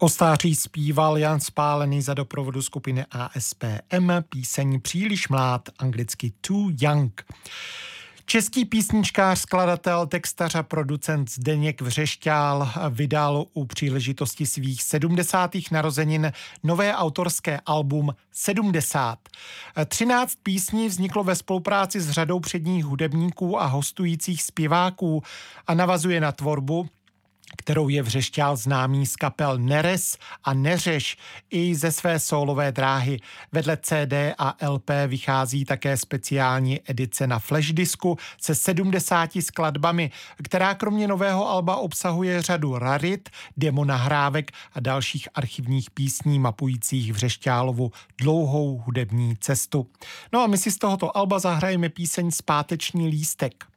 O stáří zpíval Jan Spálený za doprovodu skupiny ASPM píseň Příliš mlád, anglicky Too Young. Český písničkář, skladatel, textař a producent Zdeněk Vřešťál vydal u příležitosti svých 70. narozenin nové autorské album 70. 13 písní vzniklo ve spolupráci s řadou předních hudebníků a hostujících zpěváků a navazuje na tvorbu, kterou je Vřešťál známý z kapel Neres a Neřeš i ze své sólové dráhy. Vedle CD a LP vychází také speciální edice na flashdisku se 70 skladbami, která kromě nového alba obsahuje řadu rarit, demo nahrávek a dalších archivních písní mapujících Vřešťálovu dlouhou hudební cestu. No a my si z tohoto alba zahrajeme píseň Zpáteční lístek.